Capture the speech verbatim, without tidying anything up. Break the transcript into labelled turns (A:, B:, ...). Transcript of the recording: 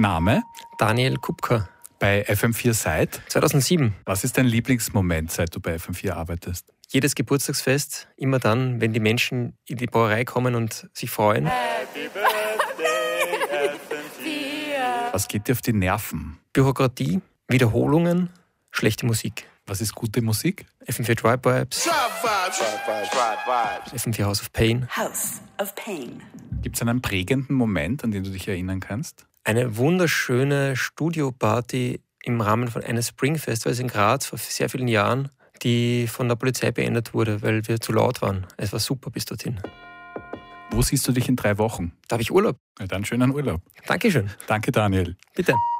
A: Name?
B: Daniel Kupka.
A: Bei F M vier seit?
B: zweitausendsieben.
A: Was ist dein Lieblingsmoment, seit du bei F M vier arbeitest?
B: Jedes Geburtstagsfest, immer dann, wenn die Menschen in die Brauerei kommen und sich freuen.
C: Happy Birthday, F M vier.
A: Was geht dir auf die Nerven?
B: Bürokratie, Wiederholungen, schlechte Musik.
A: Was ist gute Musik?
B: F M vier Tribe Vibes. F M vier House of Pain.
D: House of Pain.
A: Gibt es einen prägenden Moment, an den du dich erinnern kannst?
B: Eine wunderschöne Studioparty im Rahmen von eines Spring Festivals in Graz vor sehr vielen Jahren, die von der Polizei beendet wurde, weil wir zu laut waren. Es war super bis dorthin.
A: Wo siehst du dich in drei Wochen?
B: Da habe ich Urlaub.
A: Na dann schönen Urlaub.
B: Dankeschön.
A: Danke, Daniel.
B: Bitte.